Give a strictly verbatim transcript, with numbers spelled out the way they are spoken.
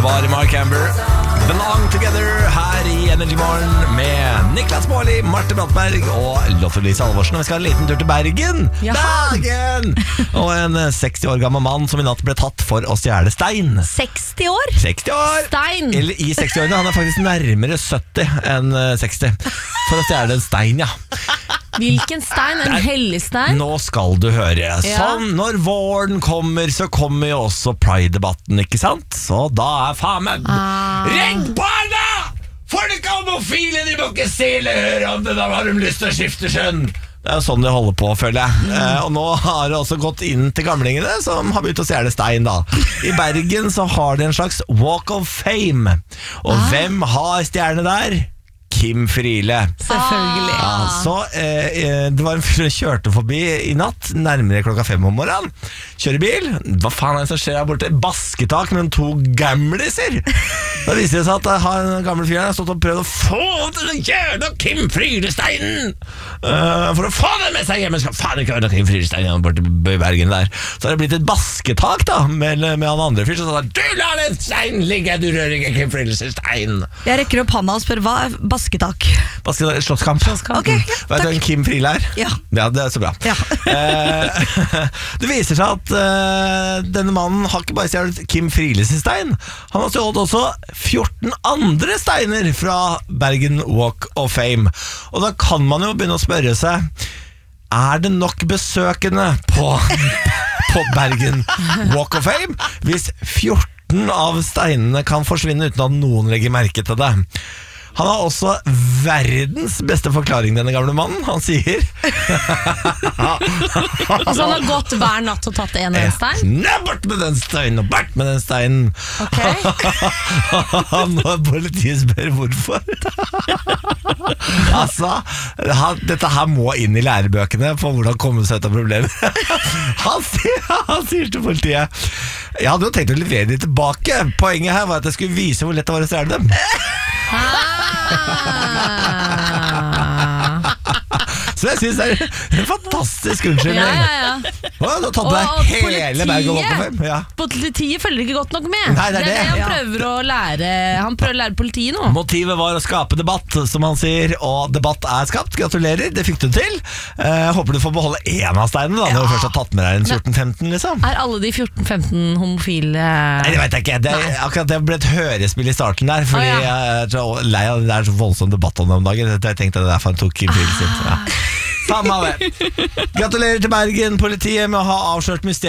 Det var Mark Amber, Belong Together, her i Energy Morgen med Niklas Baarli, Marte Brattberg og Lotte Lise Alvorsen. Vi skal ha en liten tur til Bergen. Bergen! Og en seksti år gammel mann som i natt ble tatt for å stjele stein. seksti år? seksti år! Stein! Eller i seksti-årene, han er faktisk nærmere sytti enn seksti. For å stjele en stein, ja. Hvilken stein? En hellig stein? Nå skal du høre. Sånn, når våren kommer, så kommer jo også Pride-debatten, ikke sant? Så da er faen meg ah. Redd barna! Folk er homofile, de må ikke se eller høre om det. Da har de lyst til å skifte skjønn. Det er jo sånn de holder på, føler jeg. mm. eh, Og nå har det også gått inn til gamlingene, som har begynt å stjele stein da. I Bergen så har de en slags Walk of Fame. Og ah. hvem har stjerne der? Kim Friele. Selvfølgelig. Ja, så eh, det var en fyr som kjørte forbi i natt, nærmere klokka fem om morgenen. Kjører bil. Hva faen er det som skjer her borte? Basketak mellom to gamliser. Da viser det seg at han gamle fyren har stått og prøvd å få til den jævla Kim Friele-steinen uh, for å få den med seg hjemme. Skal faen ikke høre Kim Friele-steinen borte i Bergen der. Så har det blitt et basketak da med, med han andre fyr som sa: du lar den steinen ligge, du rører ikke Kim Friele-steinen. Jeg rekker opp handa og spør: hva er basketak? Basketak, slåsskamp. Okay, ja, vet du hvem Kim Friele er? Ja. Ja, det er så bra. Ja. Det viser seg at uh, denne mannen har ikke bare stjålet Kim Frieles stein. Han har stjålet også fjorten andre steiner fra Bergen Walk of Fame. Og da kan man jo begynne å spørre seg: er det nok besøkende på, på Bergen Walk of Fame hvis fjorten av steinene kan forsvinne uten at noen legger merke til det? Han har også verdens beste forklaring, denne gamle mannen. Han sier altså han har gått hver natt og tatt en og en stein? Nei, bort med den steinen, og bort med den steinen. Okay. Når politiet spør hvorfor. Altså han, dette her må inn i lærebøkene på hvordan komme seg ut av problemer. han, sier, han sier til politiet: jeg hadde jo tenkt å levere de tilbake. Poenget her var at jeg skulle vise hvor lett det var å stjele dem. Ah. Så jeg synes det er en fantastisk unnskyldning. Ja, ja, ja. Du har tatt deg hele Bergen Walk of Fame. Ja. Politiet følger ikke godt nok med. Nei, det er det. det, er det han, ja. prøver å lære, han prøver å lære politiet nå. Motivet var å skape debatt, som han sier. Og debatt er skapt, gratulerer, det fikk du til. uh, Håper du får beholde en av steinene da, ja. Når du først har tatt med deg en fjorten femten liksom. Er alle de fjorten femten homofile? Nei, det vet jeg ikke. Det, akkurat det ble et hørespill i starten der. Fordi ah, ja. jeg er så lei av det er så voldsom debatt om det om dagen. Jeg tenkte det derfor han tok Kim Friele sitt. Ja. Samme av det. Gratulerer til Bergen politiet med å ha avslørt mysteriet.